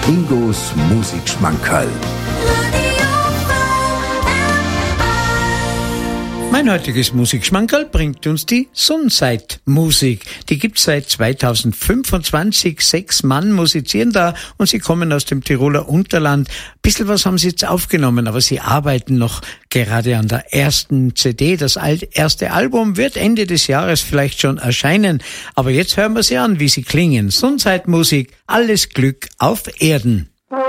Ingos Musikschmankerl. Mein heutiges Musikschmankerl bringt uns die Sunside-Musik. Die gibt's seit 2025. 6 Mann musizieren da und sie kommen aus dem Tiroler Unterland. Bisschen was haben sie jetzt aufgenommen, aber sie arbeiten noch gerade an der ersten CD. Das erste Album wird Ende des Jahres vielleicht schon erscheinen. Aber jetzt hören wir sie an, wie sie klingen. Sunside-Musik, alles Glück auf Erden.